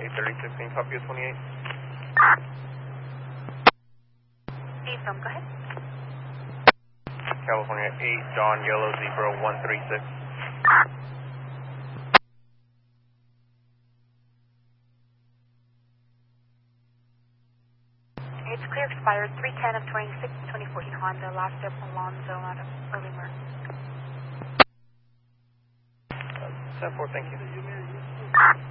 83016, copy of 28. Affirm, go ahead. California 8, John Yellow Zebra 136. It's clear expired 310 of 26, 2014 Honda, last step Alonzo out of Early Murray. 10-4, thank you.